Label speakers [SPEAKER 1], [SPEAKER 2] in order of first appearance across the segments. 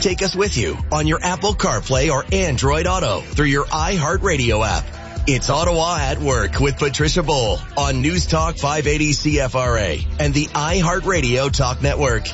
[SPEAKER 1] Take us with you on your Apple CarPlay or Android Auto through your iHeartRadio app. It's Ottawa at Work with Patricia Bowl on News Talk 580 CFRA and the iHeartRadio Talk Network.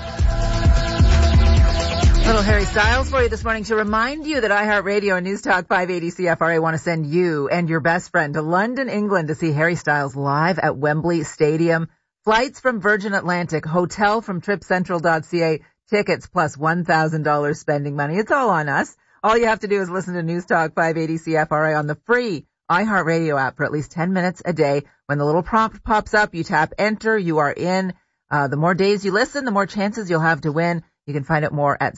[SPEAKER 2] Little Harry Styles for you this morning to remind you that iHeartRadio and News Talk 580 CFRA want to send you and your best friend to London, England to see Harry Styles live at Wembley Stadium. Flights from Virgin Atlantic, hotel from tripcentral.ca, tickets plus $1,000 spending money. It's all on us. All you have to do is listen to News Talk 580 CFRA on the free iHeartRadio app for at least 10 minutes a day. When the little prompt pops up, you tap enter, you are in. The more days you listen, the more chances you'll have to win. You can find out more at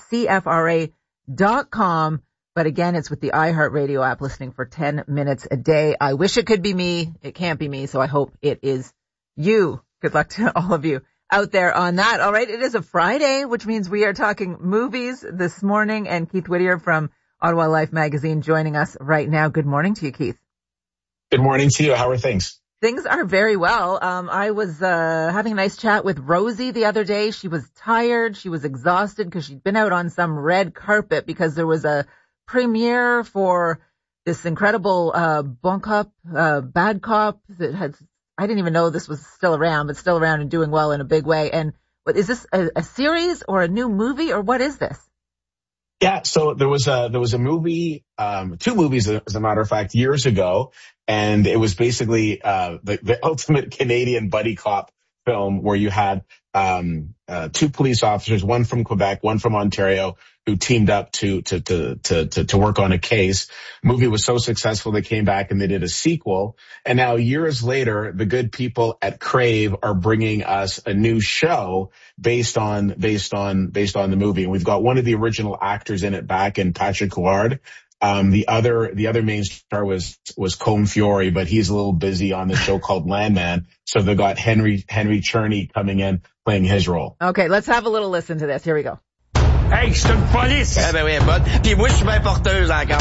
[SPEAKER 2] CFRA.com. But again, it's with the iHeartRadio app, listening for 10 minutes a day. I wish it could be me. It can't be me, so I hope it is you. Good luck to all of you out there on that. All right, it is a Friday, which means we are talking movies this morning. And Keith Whittier from Ottawa Life magazine joining us right now. Good morning to you, Keith.
[SPEAKER 3] Good morning to you. How are things?
[SPEAKER 2] Things are very well. I was having a nice chat with Rosie the other day. She was tired. She was exhausted because she'd been out on some red carpet because there was a premiere for this incredible Bon Cop, Bad Cop that had, I didn't even know this was still around, but still around and doing well in a big way. And what is this, a series or a new movie, or what is this?
[SPEAKER 3] Yeah, so there was a movie, two movies, as a matter of fact, years ago, and it was basically the ultimate Canadian buddy cop film where you had two police officers, one from Quebec, one from Ontario, who teamed up to work on a case. The movie was so successful they came back and they did a sequel. And now years later, the good people at Crave are bringing us a new show based on the movie. And we've got one of the original actors in it back in Patrick Huard. The other main star was Combe Fiore, but he's a little busy on the show called Landman. So they got Henry Czerny coming in playing his role.
[SPEAKER 2] Okay, let's have a little listen to this. Here we go.
[SPEAKER 4] Hey, c'est une police!
[SPEAKER 5] Eh ben oui, bonne. Puis moi, je suis bien porteuse encore.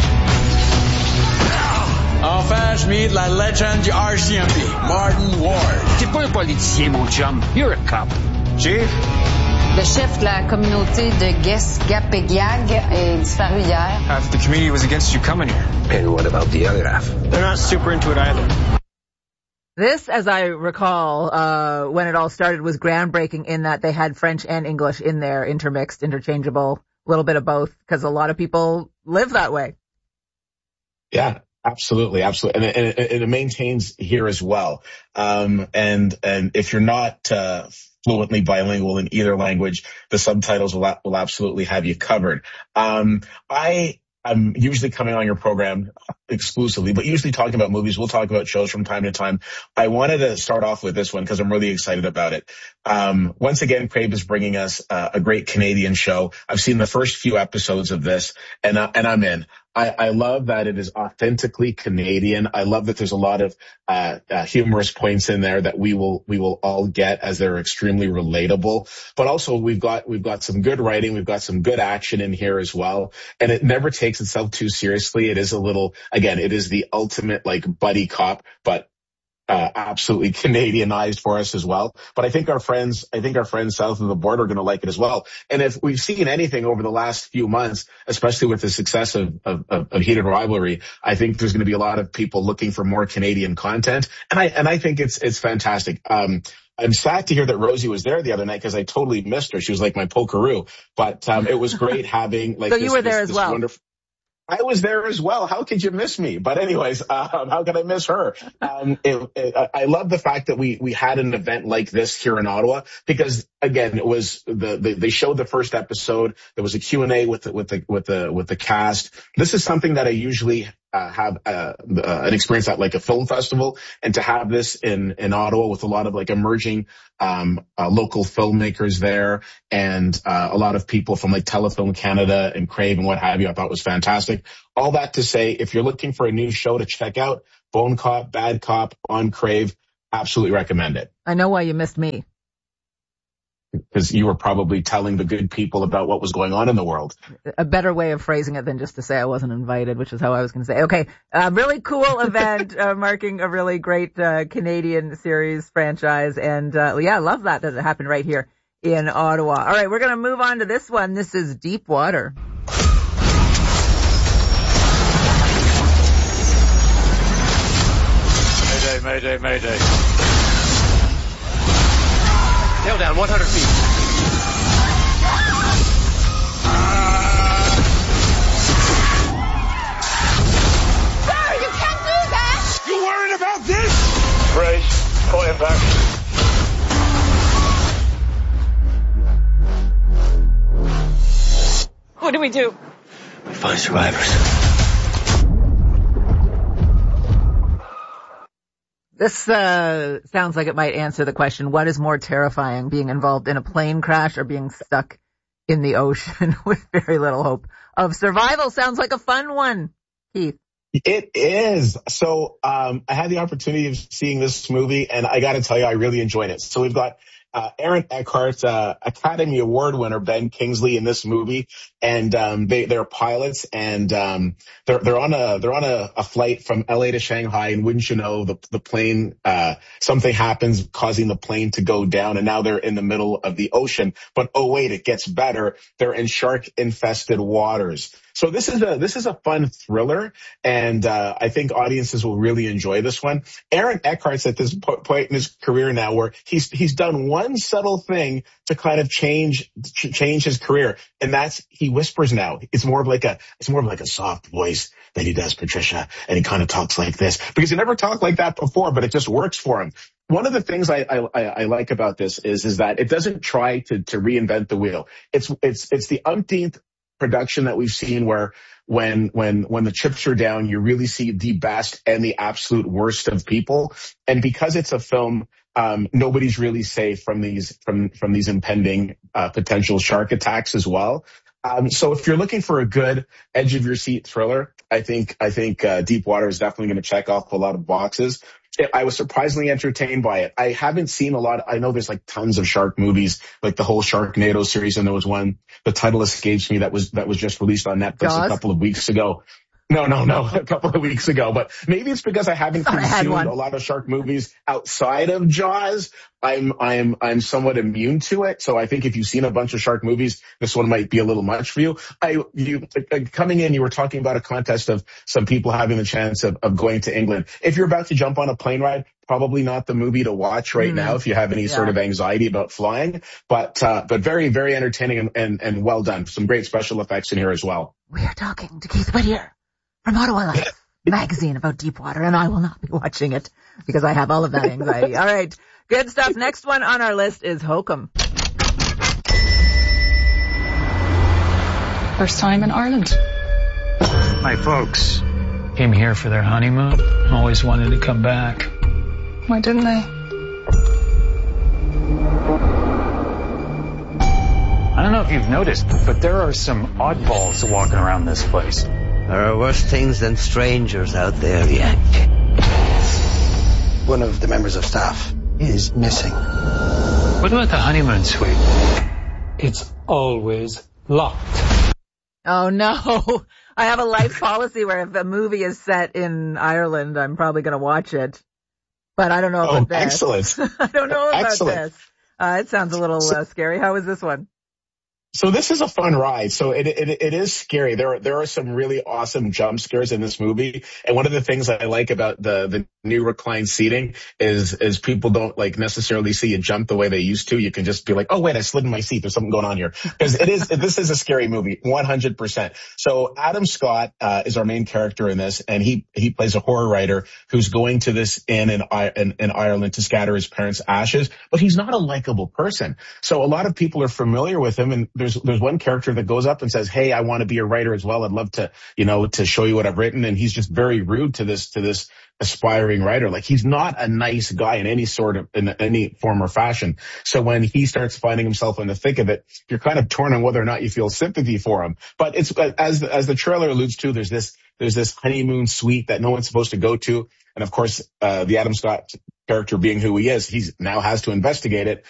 [SPEAKER 4] Enfin, je meet la légende du RCMP, Martin Ward. T'es pas un politicien, mon chum. You're a cop. Chief?
[SPEAKER 6] Le chef de la communauté de Guess-Gap-et-Gag est disparu hier.
[SPEAKER 4] Half the community was against you coming here.
[SPEAKER 5] And what about the other half?
[SPEAKER 4] They're not super into it either.
[SPEAKER 2] This, as I recall, when it all started, was groundbreaking in that they had French and English in there, intermixed, interchangeable, a little bit of both, because a lot of people live that way.
[SPEAKER 3] Yeah, absolutely. And it maintains here as well. And if you're not fluently bilingual in either language, the subtitles will absolutely have you covered. I'm usually coming on your program exclusively, but usually talking about movies. We'll talk about shows from time to time. I wanted to start off with this one because I'm really excited about it. Once again, Crave is bringing us a great Canadian show. I've seen the first few episodes of this, and I'm in. I love that it is authentically Canadian. I love that there's a lot of humorous points in there that we will all get, as they're extremely relatable. But also we've got some good writing, we've got some good action in here as well. And it never takes itself too seriously. It is a little, again, it is the ultimate like buddy cop, but absolutely Canadianized for us as well. But I think our friends south of the border are going to like it as well. And if we've seen anything over the last few months, especially with the success of Heated Rivalry, I think there's going to be a lot of people looking for more Canadian content. And I think it's fantastic. I'm sad to hear that Rosie was there the other night because I totally missed her. She was like my pokeroo. But it was great having like.
[SPEAKER 2] So you were there as well.
[SPEAKER 3] I was there as well. How could you miss me? But anyways, how could I miss her? I love the fact that we had an event like this here in Ottawa because, again, it was they showed the first episode. There was a Q&A with the cast. This is something that I usually have an experience at like a film festival, and to have this in Ottawa with a lot of like emerging local filmmakers there and a lot of people from like Telefilm Canada and Crave and what have you, I thought was fantastic. All that to say, if you're looking for a new show to check out, Bon Cop, Bad Cop on Crave, absolutely recommend it.
[SPEAKER 2] I know why you missed me.
[SPEAKER 3] Because you were probably telling the good people about what was going on in the world.
[SPEAKER 2] A better way of phrasing it than just to say I wasn't invited, which is how I was going to say. Okay, really cool event marking a really great Canadian series franchise. And yeah, I love that it happened right here in Ottawa. All right, we're going to move on to this one. This is Deep Water.
[SPEAKER 4] Mayday, mayday.
[SPEAKER 5] Tail down, 100 feet.
[SPEAKER 7] Sir, you can't do that!
[SPEAKER 4] You worried about this?
[SPEAKER 5] Brace, full impact.
[SPEAKER 7] What do we do?
[SPEAKER 5] We find survivors.
[SPEAKER 2] This sounds like it might answer the question, what is more terrifying, being involved in a plane crash or being stuck in the ocean with very little hope of survival? Sounds like a fun one, Keith.
[SPEAKER 3] It is. So I had the opportunity of seeing this movie, and I got to tell you, I really enjoyed it. So we've got Aaron Eckhart, Academy Award winner Ben Kingsley in this movie, and they're pilots, and they're on a flight from LA to Shanghai, and wouldn't you know, the plane, something happens causing the plane to go down, and now they're in the middle of the ocean. But oh wait, it gets better. They're in shark infested waters. So this is a fun thriller, and I think audiences will really enjoy this one. Aaron Eckhart's at this point in his career now where he's done one subtle thing to kind of change his career, and that's he whispers now. It's more of like a soft voice that he does, Patricia, and he kind of talks like this because he never talked like that before, but it just works for him. One of the things I like about this is that it doesn't try to reinvent the wheel. It's the umpteenth production that we've seen where when the chips are down, you really see the best and the absolute worst of people. And because it's a film, nobody's really safe from these impending potential shark attacks as well. So if you're looking for a good edge of your seat thriller, I think Deepwater is definitely going to check off a lot of boxes. I was surprisingly entertained by it. I haven't seen a lot. I know there's like tons of shark movies, like the whole Sharknado series, and there was one, the title escapes me, that was just released on Netflix
[SPEAKER 2] Jaws?
[SPEAKER 3] a couple of weeks ago. No, a couple of weeks ago. But maybe it's because I haven't consumed a lot of shark movies outside of Jaws. I'm somewhat immune to it. So I think if you've seen a bunch of shark movies, this one might be a little much for you. Coming in, you were talking about a contest of some people having the chance of going to England. If you're about to jump on a plane ride, probably not the movie to watch right now if you have any sort of anxiety about flying, but very, very entertaining and well done. Some great special effects in here as well.
[SPEAKER 2] We are talking to Keith Whittier from Ottawa Life magazine about Deepwater, and I will not be watching it because I have all of that anxiety. All right. Good stuff. Next one on our list is Hokum.
[SPEAKER 8] First time in Ireland.
[SPEAKER 4] My folks came here for their honeymoon. Always wanted to come back.
[SPEAKER 8] Why didn't they?
[SPEAKER 4] I don't know if you've noticed, but there are some oddballs walking around this place.
[SPEAKER 5] There are worse things than strangers out there, Yak. One of the members of staff is missing.
[SPEAKER 4] What about the honeymoon suite? It's always locked.
[SPEAKER 2] Oh no. I have a life policy where if a movie is set in Ireland, I'm probably going to watch it. But I don't know about this.
[SPEAKER 3] Excellent.
[SPEAKER 2] I don't know about
[SPEAKER 3] Excellent.
[SPEAKER 2] this. It sounds a little scary. How is this one?
[SPEAKER 3] So this is a fun ride. So it is scary. There are some really awesome jump scares in this movie. And one of the things I like about the new reclined seating is people don't like necessarily see you jump the way they used to. You can just be like, oh wait, I slid in my seat. There's something going on here. Because this is a scary movie, 100%. So Adam Scott is our main character in this, and he plays a horror writer who's going to this inn in Ireland to scatter his parents' ashes, but he's not a likable person. So a lot of people are familiar with him, and there's one character that goes up and says, hey, I want to be a writer as well. I'd love to, to show you what I've written. And he's just very rude to this aspiring writer. Like, he's not a nice guy in any form or fashion. So when he starts finding himself in the thick of it, you're kind of torn on whether or not you feel sympathy for him. But it's, as the trailer alludes to, there's this honeymoon suite that no one's supposed to go to. And of course, the Adam Scott character being who he is, he's now has to investigate it.